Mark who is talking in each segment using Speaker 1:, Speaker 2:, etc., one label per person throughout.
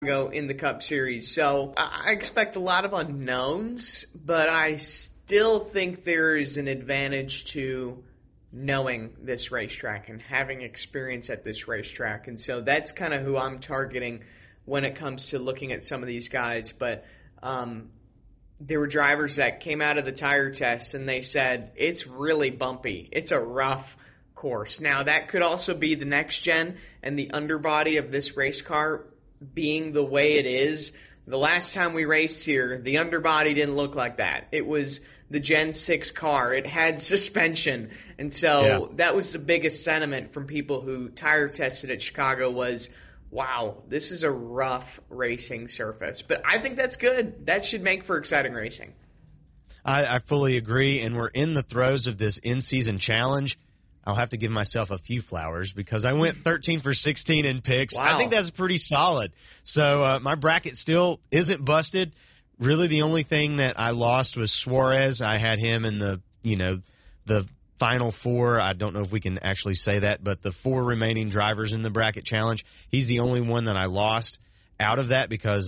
Speaker 1: Chicago in the Cup Series. So I expect a lot of unknowns, but I still think there is an advantage to knowing this racetrack and having experience at this racetrack. And so that's kind of who I'm targeting when it comes to looking at some of these guys. But there were drivers that came out of the tire test and they said, it's really bumpy. It's a rough course. Now, that could also be the next gen and the underbody of this race car being the way it is. The last time we raced here, the underbody didn't look like that. It was the Gen 6 car. It had suspension. And so that was the biggest sentiment from people who tire tested at Chicago was, wow, this is a rough racing surface. But I think that's good. That should make for exciting racing.
Speaker 2: I fully agree, and we're in the throes of this in-season challenge. I'll have to give myself a few flowers because I went 13 for 16 in picks.
Speaker 1: Wow.
Speaker 2: I think that's pretty solid. So my bracket still isn't busted. Really, the only thing that I lost was Suarez. I had him in the final four. I don't know if we can actually say that, but the four remaining drivers in the bracket challenge, he's the only one that I lost out of that because,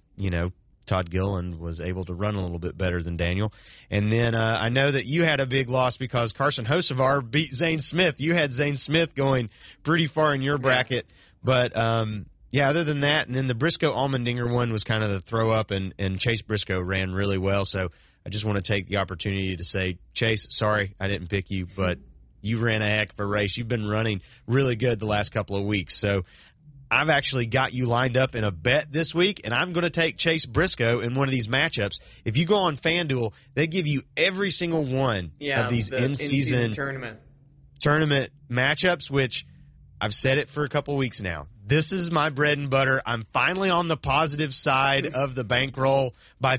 Speaker 2: Todd Gilliland was able to run a little bit better than Daniel. And then I know that you had a big loss because Carson Hocevar beat Zane Smith. You had Zane Smith going pretty far in your bracket. But, other than that, and then the Briscoe-Allmendinger one was kind of the throw-up, and Chase Briscoe ran really well. So I just want to take the opportunity to say, Chase, sorry I didn't pick you, but you ran a heck of a race. You've been running really good the last couple of weeks. So I've actually got you lined up in a bet this week, and I'm going to take Chase Briscoe in one of these matchups. If you go on FanDuel, they give you every single one of these in-season tournament matchups, which I've said it for a couple weeks now. This is my bread and butter. I'm finally on the positive side of the bankroll by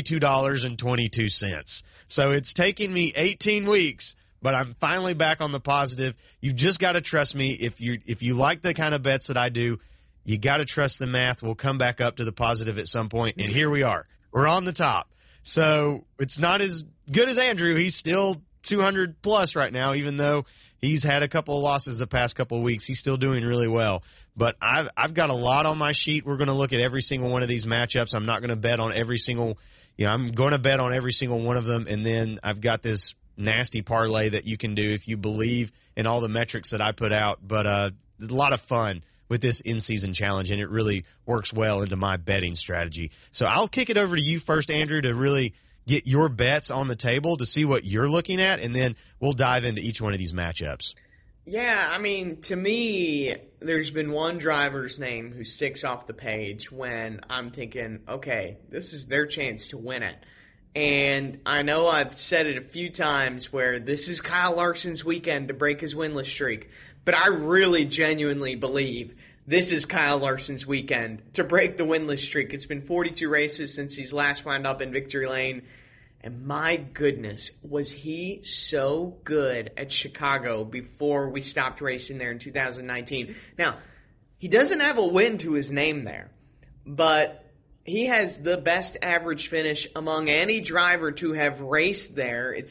Speaker 2: $32.22. So it's taken me 18 weeks, but I'm finally back on the positive. You've just got to trust me. If you like the kind of bets that I do, you got to trust the math. We'll come back up to the positive at some point, and here we are. We're on the top. So it's not as good as Andrew. He's still 200 plus right now, even though he's had a couple of losses the past couple of weeks. He's still doing really well. But I've got a lot on my sheet. We're going to look at every single one of these matchups. I'm not going to bet on every single I'm going to bet on every single one of them, and then I've got this nasty parlay that you can do if you believe in all the metrics that I put out. But a lot of fun with this in-season challenge, and it really works well into my betting strategy. So I'll kick it over to you first, Andrew, to really get your bets on the table to see what you're looking at, and then we'll dive into each one of these matchups.
Speaker 1: Yeah, I mean, to me, there's been one driver's name who sticks off the page when I'm thinking, okay, this is their chance to win it. And I know I've said it a few times where this is Kyle Larson's weekend to break his winless streak, but I really genuinely believe this is Kyle Larson's weekend to break the winless streak. It's been 42 races since he's last wound up in victory lane. And my goodness, was he so good at Chicago before we stopped racing there in 2019. Now, he doesn't have a win to his name there, but he has the best average finish among any driver to have raced there. It's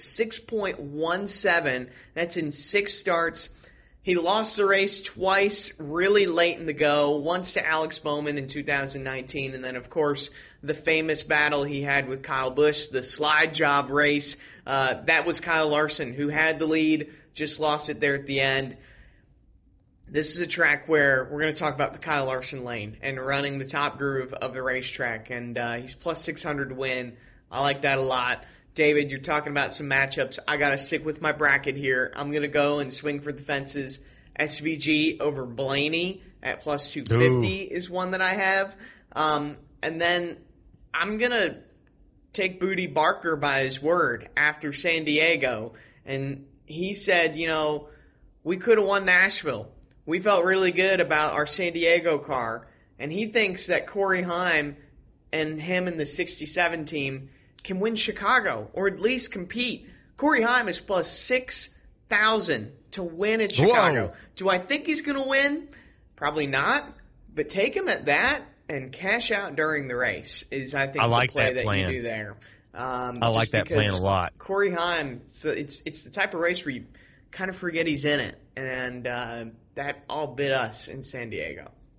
Speaker 1: 6.17. That's in 6 starts. He lost the race twice really late in the go, once to Alex Bowman in 2019, and then, of course, the famous battle he had with Kyle Busch, the slide job race. That was Kyle Larson, who had the lead, just lost it there at the end. This is a track where we're going to talk about the Kyle Larson lane and running the top groove of the racetrack, and he's plus 600 to win. I like that a lot. David, you're talking about some matchups. I got to stick with my bracket here. I'm going to go and swing for the fences. SVG over Blaney at plus 250 is one that I have. And then I'm going to take Booty Barker by his word after San Diego. And he said, we could have won Nashville. We felt really good about our San Diego car. And he thinks that Corey Heim and him and the 67 team can win Chicago, or at least compete. Corey Heim is plus 6,000 to win at Chicago. Whoa. Do I think he's going to win? Probably not. But take him at that and cash out during the race is, I think, the play that you do there.
Speaker 2: I like that plan a lot.
Speaker 1: Corey Heim, it's the type of race where you kind of forget he's in it. And that all bit us in San Diego.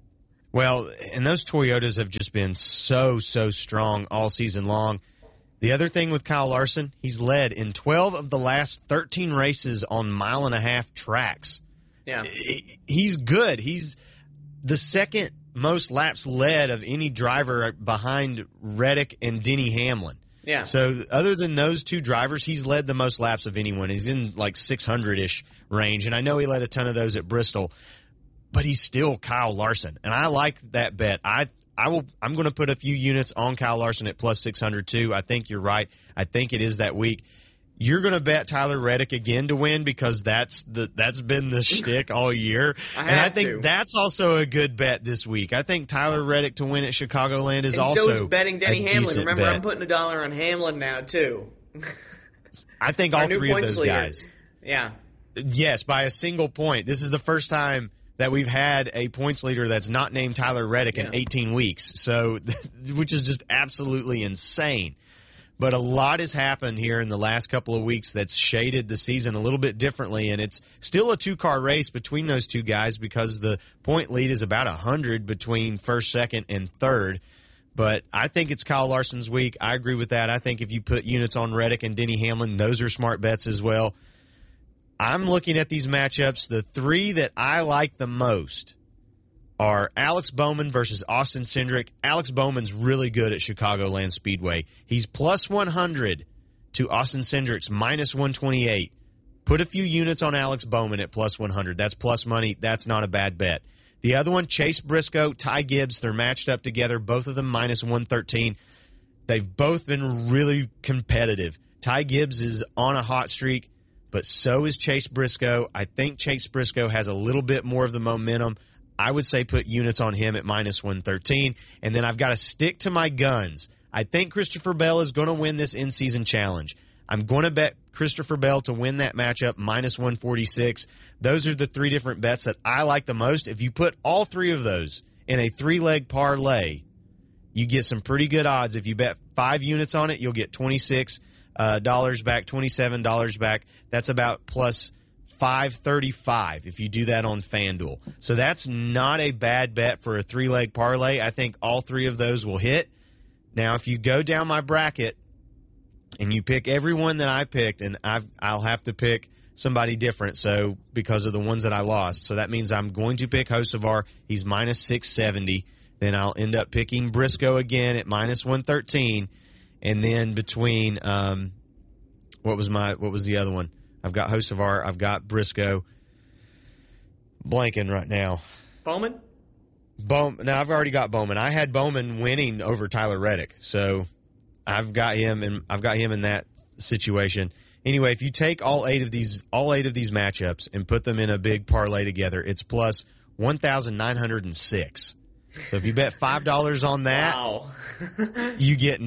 Speaker 2: Well, and those Toyotas have just been so strong all season long. The other thing with Kyle Larson, he's led in 12 of the last 13 races on mile-and-a-half tracks.
Speaker 1: Yeah.
Speaker 2: He's good. He's the second most laps led of any driver behind Reddick and Denny Hamlin.
Speaker 1: Yeah.
Speaker 2: So other than those two drivers, he's led the most laps of anyone. He's in like 600-ish range, and I know he led a ton of those at Bristol, but he's still Kyle Larson, and I like that bet. I'm going to put a few units on Kyle Larson at plus 600 too. I think you're right. I think it is that week. You're going to bet Tyler Reddick again to win because that's been the shtick all year. I think that's also a good bet this week. I think Tyler Reddick to win at Chicagoland is also
Speaker 1: so is betting Denny Hamlin. Remember,
Speaker 2: bet.
Speaker 1: I'm putting $1 on Hamlin now too.
Speaker 2: I think all three of those guys.
Speaker 1: Yeah.
Speaker 2: Yes, by a single point. This is the first time that we've had a points leader that's not named Tyler Reddick in 18 weeks. So, which is just absolutely insane. But a lot has happened here in the last couple of weeks that's shaded the season a little bit differently, and it's still a two-car race between those two guys because the point lead is about 100 between first, second, and third. But I think it's Kyle Larson's week. I agree with that. I think if you put units on Reddick and Denny Hamlin, those are smart bets as well. I'm looking at these matchups. The three that I like the most are Alex Bowman versus Austin Cindric. Alex Bowman's really good at Chicagoland Speedway. He's plus 100 to Austin Cindric's minus 128. Put a few units on Alex Bowman at plus 100. That's plus money. That's not a bad bet. The other one, Chase Briscoe, Ty Gibbs, they're matched up together, both of them minus 113. They've both been really competitive. Ty Gibbs is on a hot streak, but so is Chase Briscoe. I think Chase Briscoe has a little bit more of the momentum. I would say put units on him at minus 113. And then I've got to stick to my guns. I think Christopher Bell is going to win this in-season challenge. I'm going to bet Christopher Bell to win that matchup minus 146. Those are the three different bets that I like the most. If you put all three of those in a three-leg parlay, you get some pretty good odds. If you bet 5 units on it, you'll get $26 back, $27 back. That's about plus $535 if you do that on FanDuel. So that's not a bad bet for a three-leg parlay. I think all three of those will hit. Now, if you go down my bracket and you pick every one that I picked, and I'll have to pick somebody different so because of the ones that I lost. So that means I'm going to pick Hocevar. He's minus 670. Then I'll end up picking Briscoe again at minus 113. And then between what was the other one? I've got Hocevar. I've got Briscoe. Blanking right now.
Speaker 1: Bowman?
Speaker 2: Now, I've already got Bowman. I had Bowman winning over Tyler Reddick, so I've got him in that situation. Anyway, if you take all eight of these matchups and put them in a big parlay together, it's plus 1,906. So if you bet $5 on that,
Speaker 1: wow.
Speaker 2: you get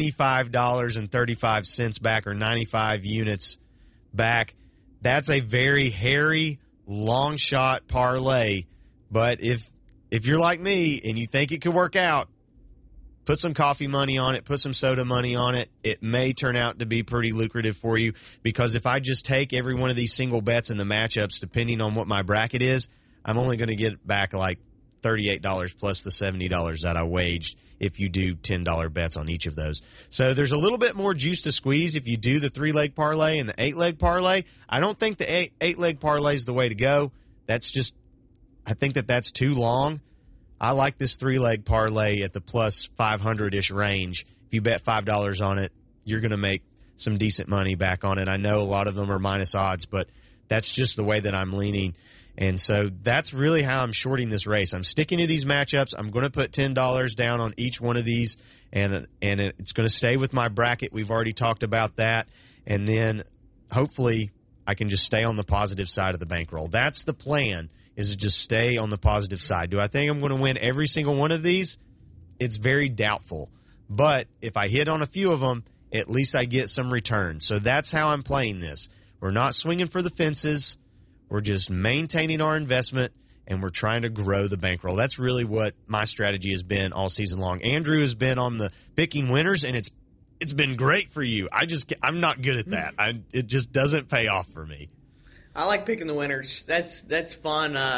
Speaker 2: $95.35 back, or 95 units back. That's a very hairy, long shot parlay. But if you're like me and you think it could work out, put some coffee money on it, put some soda money on it. It may turn out to be pretty lucrative for you, because if I just take every one of these single bets in the matchups, depending on what my bracket is, I'm only going to get back like $38 plus the $70 that I waged if you do $10 bets on each of those. So there's a little bit more juice to squeeze if you do the 3-leg parlay and the 8-leg parlay. I don't think the 8-leg parlay is the way to go. I think that's too long. I like this 3-leg parlay at the plus 500-ish range. If you bet $5 on it, you're going to make some decent money back on it. I know a lot of them are minus odds, but that's just the way that I'm leaning. And so that's really how I'm shorting this race. I'm sticking to these matchups. I'm going to put $10 down on each one of these, and it's going to stay with my bracket. We've already talked about that. And then hopefully I can just stay on the positive side of the bankroll. That's the plan, is to just stay on the positive side. Do I think I'm going to win every single one of these? It's very doubtful. But if I hit on a few of them, at least I get some return. So that's how I'm playing this. We're not swinging for the fences. We're just maintaining our investment, and we're trying to grow the bankroll. That's really what my strategy has been all season long. Andrew has been on the picking winners, and it's been great for you. I'm not good at that. It just doesn't pay off for me.
Speaker 1: I like picking the winners. That's fun.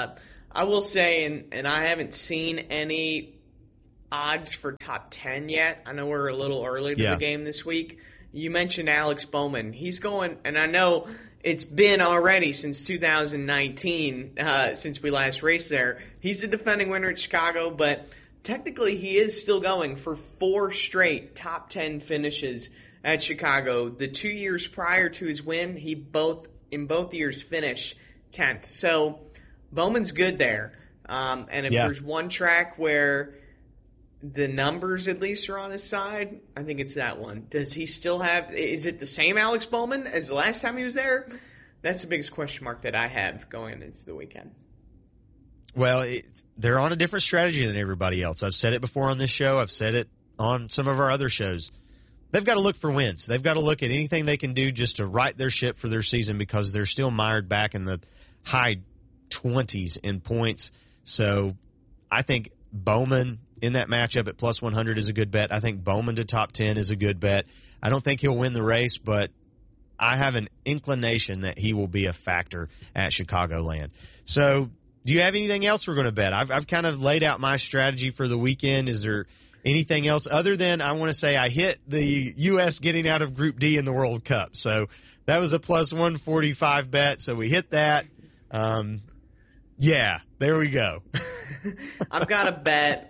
Speaker 1: I will say, and I haven't seen any odds for top 10 yet. I know we're a little early to the game this week. You mentioned Alex Bowman. He's going, and I know it's been already since 2019, since we last raced there. He's the defending winner at Chicago, but technically he is still going for 4 straight top 10 finishes at Chicago. The 2 years prior to his win, he in both years finished 10th. So Bowman's good there. And if there's one track where the numbers at least are on his side, I think it's that one. Does he still have – is it the same Alex Bowman as the last time he was there? That's the biggest question mark that I have going into the weekend.
Speaker 2: Well, they're on a different strategy than everybody else. I've said it before on this show. I've said it on some of our other shows. They've got to look for wins. They've got to look at anything they can do just to right their ship for their season because they're still mired back in the high 20s in points. So I think Bowman in that matchup at plus 100 is a good bet. I think Bowman to top 10 is a good bet. I don't think he'll win the race, but I have an inclination that he will be a factor at Chicagoland. So do you have anything else we're going to bet? I've kind of laid out my strategy for the weekend. Is there anything else other than I want to say I hit the U.S. getting out of Group D in the World Cup. So that was a plus 145 bet. So we hit that. Yeah, there we go.
Speaker 1: I've got a bet,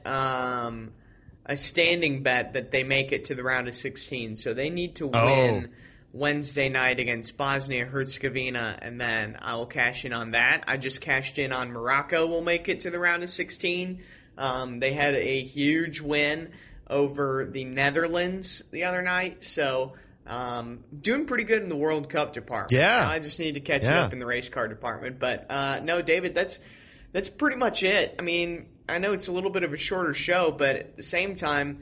Speaker 1: a standing bet that they make it to the round of 16. So they need to win Wednesday night against Bosnia-Herzegovina, and then I will cash in on that. I just cashed in on Morocco will make it to the round of 16. They had a huge win over the Netherlands the other night, so doing pretty good in the World Cup department.
Speaker 2: Yeah.
Speaker 1: I just need to catch up in the race car department. But no, David, that's pretty much it. I mean, I know it's a little bit of a shorter show, but at the same time,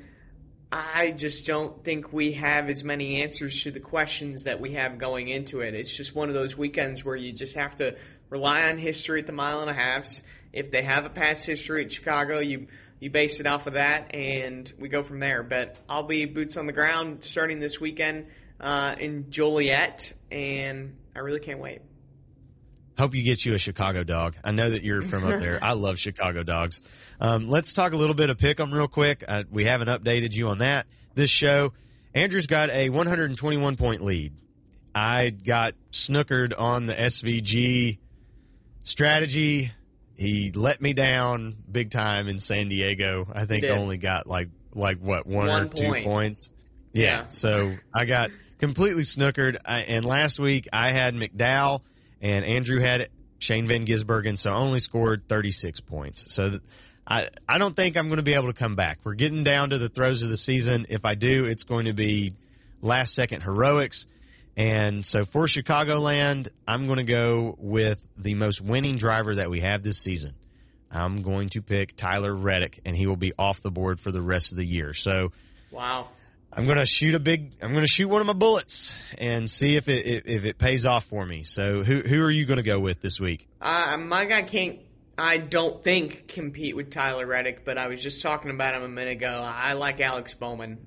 Speaker 1: I just don't think we have as many answers to the questions that we have going into it. It's just one of those weekends where you just have to rely on history at the mile and a halves. If they have a past history at Chicago, you base it off of that, and we go from there. But I'll be boots on the ground starting this weekend in Joliet, and I really can't wait.
Speaker 2: Hope you get you a Chicago dog. I know that you're from up there. I love Chicago dogs. Let's talk a little bit of Pick'em real quick. We haven't updated you on that this show. Andrew's got a 121-point lead. I got snookered on the SVG strategy. He let me down big time in San Diego. I think I only got like what, one or 2 points. Yeah. So I got completely snookered. And last week I had McDowell and Andrew had Shane Van Gisbergen, so I only scored 36 points. So I don't think I'm going to be able to come back. We're getting down to the throes of the season. If I do, it's going to be last-second heroics. And so for Chicagoland, I'm going to go with the most winning driver that we have this season. I'm going to pick Tyler Reddick, and he will be off the board for the rest of the year. So,
Speaker 1: wow,
Speaker 2: I'm going to shoot one of my bullets and see if it pays off for me. So, who are you going to go with this week?
Speaker 1: My guy can't, I don't think, compete with Tyler Reddick, but I was just talking about him a minute ago. I like Alex Bowman,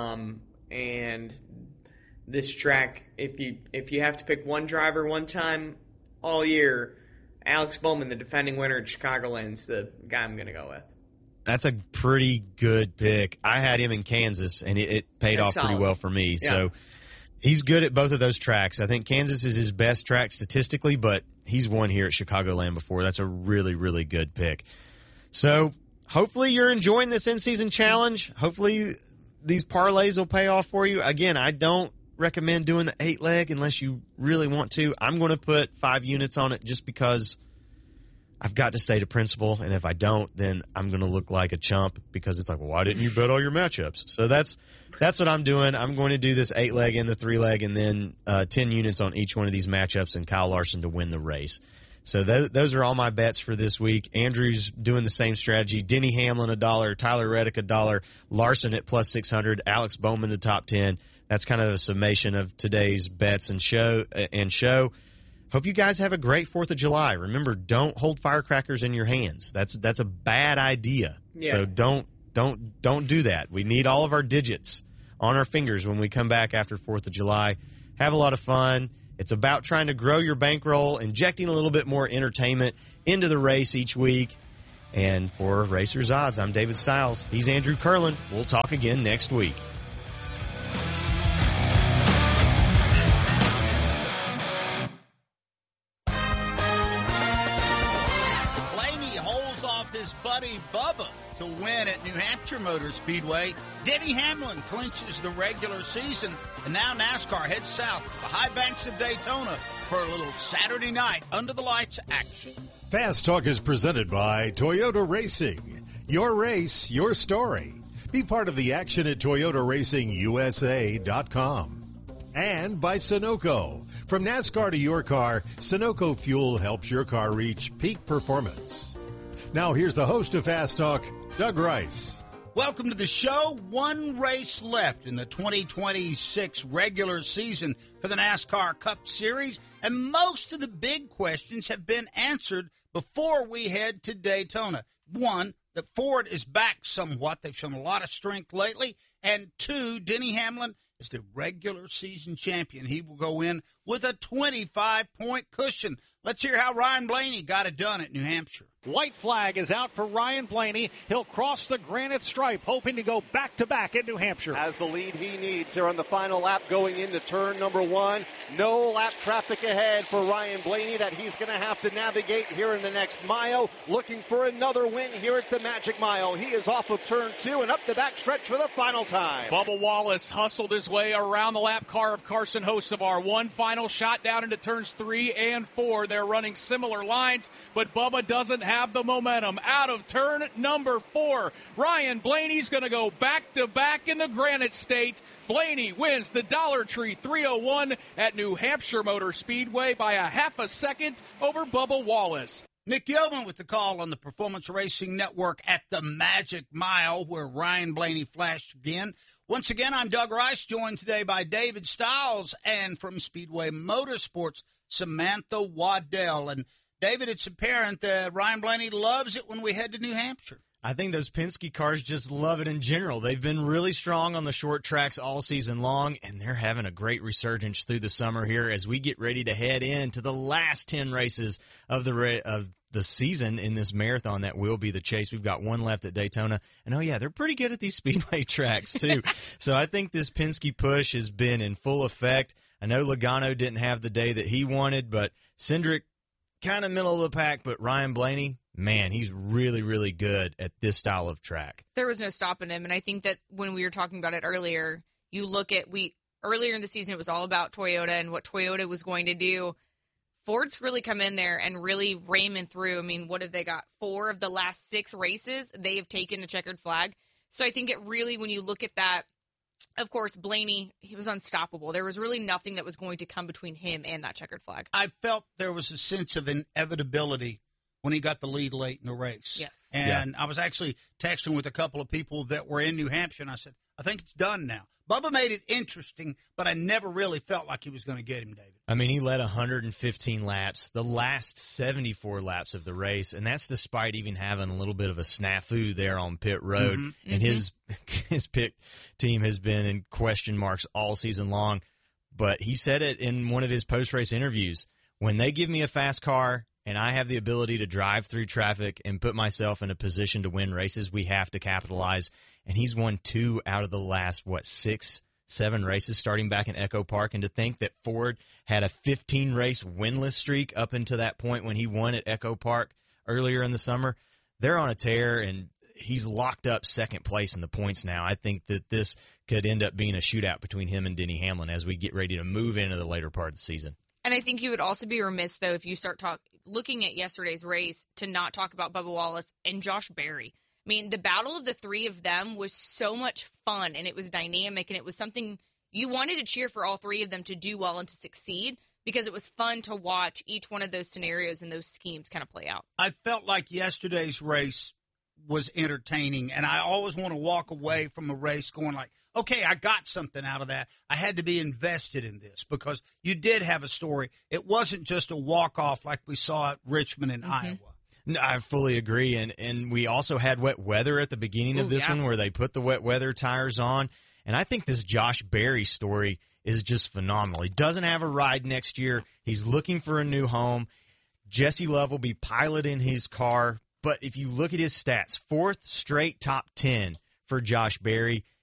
Speaker 1: and this track, if you have to pick one driver one time all year, Alex Bowman, the defending winner at Chicagoland's the guy I'm going to go with.
Speaker 2: That's a pretty good pick. I had him in Kansas, and it paid off pretty well for me. Yeah. So he's good at both of those tracks. I think Kansas is his best track statistically, but he's won here at Chicagoland before. That's a really, really good pick. So hopefully you're enjoying this in-season challenge. Hopefully these parlays will pay off for you. Again, I don't recommend doing the 8-leg unless you really want to. I'm going to put 5 units on it just because I've got to stay to principle, and if I don't, then I'm going to look like a chump because it's like, well, why didn't you bet all your matchups? So that's what I'm doing. I'm going to do this 8-leg and the 3-leg and then 10 units on each one of these matchups and Kyle Larson to win the race. So those are all my bets for this week. Andrew's doing the same strategy. Denny Hamlin $1, Tyler Reddick $1, Larson at plus 600, Alex Bowman to top 10. That's kind of a summation of today's bets and show. Hope you guys have a great 4th of July. Remember, don't hold firecrackers in your hands. That's a bad idea. Yeah. So don't do that. We need all of our digits on our fingers when we come back after 4th of July. Have a lot of fun. It's about trying to grow your bankroll, injecting a little bit more entertainment into the race each week. And for Racers Odds, I'm David Stiles. He's Andrew Curlin. We'll talk again next week.
Speaker 3: His buddy Bubba to win at New Hampshire Motor Speedway. Denny Hamlin clinches the regular season, and now NASCAR heads south to the high banks of Daytona for a little Saturday night under the lights action.
Speaker 4: Fast Talk is presented by Toyota Racing. Your race, your story. Be part of the action at ToyotaRacingUSA.com. And by Sunoco. From NASCAR to your car, Sunoco Fuel helps your car reach peak performance. Now here's the host of Fast Talk, Doug Rice.
Speaker 3: Welcome to the show. One race left in the 2026 regular season for the NASCAR Cup Series, and most of the big questions have been answered before we head to Daytona. One, that Ford is back somewhat. They've shown a lot of strength lately. And two, Denny Hamlin is the regular season champion. He will go in with a 25-point cushion. Let's hear how Ryan Blaney got it done at New Hampshire.
Speaker 5: White flag is out for Ryan Blaney. He'll cross the granite stripe, hoping to go back-to-back in New Hampshire.
Speaker 6: Has the lead he needs here on the final lap going into turn number one. No lap traffic ahead for Ryan Blaney that he's going to have to navigate here in the next mile. Looking for another win here at the Magic Mile. He is off of turn two and up the backstretch for the final time.
Speaker 5: Bubba Wallace hustled his way around the lap car of Carson Hocevar. One final shot down into turns 3 and 4. They're running similar lines, but Bubba doesn't have the momentum. Out of turn number 4, Ryan Blaney's going to go back-to-back in the Granite State. Blaney wins the Dollar Tree 301 at New Hampshire Motor Speedway by a half a second over Bubba Wallace.
Speaker 3: Nick Yeoman with the call on the Performance Racing Network at the Magic Mile, where Ryan Blaney flashed again. Once again, I'm Doug Rice, joined today by David Stiles, and from Speedway Motorsports, Samantha Waddell. And David, it's apparent that Ryan Blaney loves it when we head to New Hampshire.
Speaker 2: I think those Penske cars just love it in general. They've been really strong on the short tracks all season long, and they're having a great resurgence through the summer here as we get ready to head into the last 10 races of the season in this marathon that will be the Chase. We've got one left at Daytona, and oh yeah, they're pretty good at these speedway tracks too. So I think this Penske push has been in full effect. I know Logano didn't have the day that he wanted, but Cindric kind of middle of the pack, but Ryan Blaney, man, he's really, really good at this style of track.
Speaker 7: There was no stopping him, and I think that when we were talking about it earlier, you look at earlier in the season it was all about Toyota and what Toyota was going to do. Ford's really come in there and really ramming through. I mean, what have they got? 4 of the last 6 races, they have taken the checkered flag. So I think it really, when you look at that, of course, Blaney, he was unstoppable. There was really nothing that was going to come between him and that checkered flag.
Speaker 3: I felt there was a sense of inevitability when he got the lead late in the race.
Speaker 7: Yes.
Speaker 3: And I was actually texting with a couple of people that were in New Hampshire, and I said, I think it's done now. Bubba made it interesting, but I never really felt like he was going to get him, David.
Speaker 2: I mean, he led 115 laps, the last 74 laps of the race, and that's despite even having a little bit of a snafu there on pit road. Mm-hmm. And his pit team has been in question marks all season long. But he said it in one of his post-race interviews. When they give me a fast car and I have the ability to drive through traffic and put myself in a position to win races, we have to capitalize. And he's won 2 out of the last, 6-7 races starting back in Echo Park. And to think that Ford had a 15-race winless streak up until that point when he won at Echo Park earlier in the summer, they're on a tear, and he's locked up second place in the points now. I think that this could end up being a shootout between him and Denny Hamlin as we get ready to move into the later part of the season.
Speaker 7: And I think you would also be remiss, though, if you start looking at yesterday's race to not talk about Bubba Wallace and Josh Berry. I mean, the battle of the 3 of them was so much fun, and it was dynamic, and it was something you wanted to cheer for all 3 of them to do well and to succeed, because it was fun to watch each one of those scenarios and those schemes kind of play out.
Speaker 3: I felt like yesterday's race was entertaining, and I always want to walk away from a race going like, okay, I got something out of that. I had to be invested in this because you did have a story. It wasn't just a walk-off like we saw at Richmond and Iowa.
Speaker 2: No, I fully agree, and we also had wet weather at the beginning of this one where they put the wet weather tires on, and I think this Josh Berry story is just phenomenal. He doesn't have a ride next year. He's looking for a new home. Jesse Love will be piloting his car. But if you look at his stats, 4th straight top 10 for Josh Berry.